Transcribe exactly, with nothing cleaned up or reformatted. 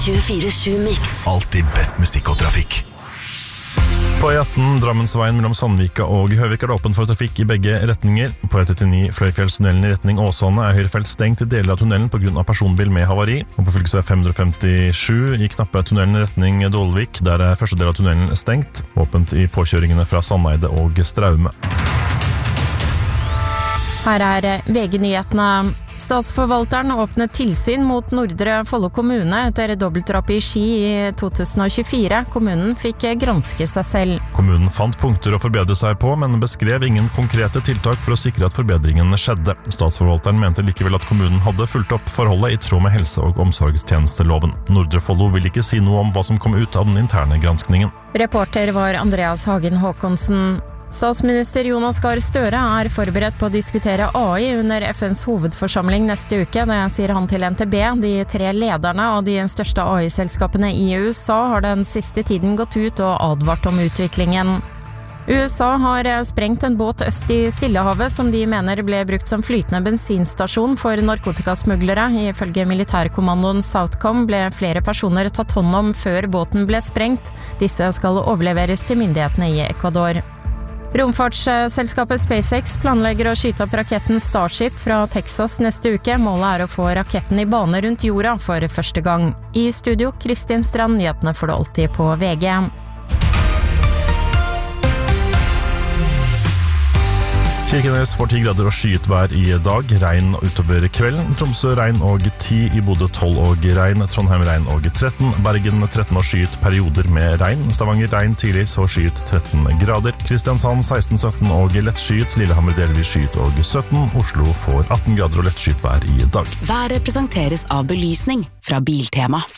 tjuefire sju Mix. Alltid best musikk og trafikk. På E atten Drammensveien mellom Sandvika og Høvik er det åpent for trafikk i begge retninger. På E trettini Fløyfjellstunnelen i retning Åsane er høyrefelt stengt i deler av tunnelen på grunn av personbil med havari. Og på fylkesvei fem hundre femtisju i knappe tunnelen i retning Dolvik, der er første del av tunnelen stengt. Åpent i påkjøringene fra Sandeide og Straume. Her er V G-nyhetene. Statsforvalteren åpnet tilsyn mot Nordre Follo kommune etter dobbeltdrap i Ski i to tusen tjuefire. Kommunen fikk granske seg selv. Kommunen fant punkter å forbedre seg på, men beskrev ingen konkrete tiltak for å sikre at forbedringen skjedde. Statsforvalteren mente likevel at kommunen hadde fulgt opp forholdet i tråd med helse- og omsorgstjenesteloven. Nordre Follo vil ikke si noe om hva som kom ut av den interne granskningen. Reporter var Andreas Hagen Håkonsen. Statsminister Jonas Gahr Støre er forberedt på å diskutere A I under F N's hovedforsamling neste uke. Det sier han til N T B. De tre lederne av de største A I-selskapene i U S A har den siste tiden gått ut og advart om utviklingen. U S A har sprengt en båt øst i Stillehavet som de mener ble brukt som flytende bensinstasjon for narkotikasmuglere. Ifølge militærkommandoen Southcom ble flere personer tatt hånd om før båten ble sprengt. Disse skal overleveres til myndighetene i Ecuador. Romfartsselskapet SpaceX planlegger å skyte opp raketten Starship fra Texas neste uke. Målet er å få raketten i bane rundt jorda for første gang. I studio, Kristin Strand, nyhetene får du alltid på V G. Kirkenes får ti grader og skyet vær i dag, regn utover kvelden. Tromsø regn og ti, i Bodø tolv og regn, Trondheim regn og tretten, Bergen tretten og skyet perioder med regn, Stavanger regn tidlig så skyet tretten grader, Kristiansand seksten sytten og lett skyet, Lillehammer delvis skyet og sytten, Oslo får atten grader og lett skyet vær i dag. Været presenteres av belysning fra Biltema.